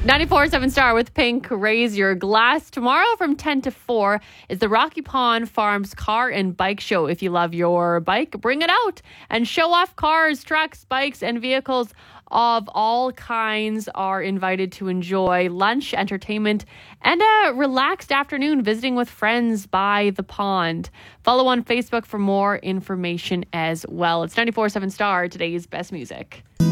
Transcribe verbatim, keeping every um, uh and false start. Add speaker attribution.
Speaker 1: ninety-four point seven Star with Pink. Raise your glass. Tomorrow from ten to four is the Rocky Pond Farms Car and Bike Show. If you love your bike, bring it out and show off cars, trucks, bikes, and vehicles of all kinds are invited to enjoy lunch, entertainment, and a relaxed afternoon visiting with friends by the pond. Follow on Facebook for more information as well. It's ninety-four point seven Star, today's best music.